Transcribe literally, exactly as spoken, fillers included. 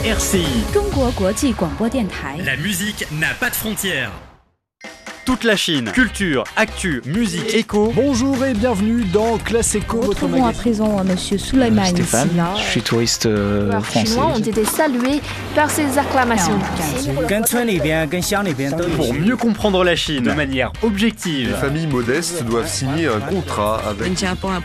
R C I. 中国国际广播电台。 La musique n'a pas de frontières. Toute la Chine, culture, actu, musique, écho. Bonjour et bienvenue dans Classe Éco, votre Retrouvons à magazine. présent euh, Monsieur Souleyman Stéphane, Silla. je suis touriste euh, Les français. Chinois ont été salués par ces acclamations. Pour mieux comprendre la Chine de manière objective. Les familles modestes doivent signer un contrat avec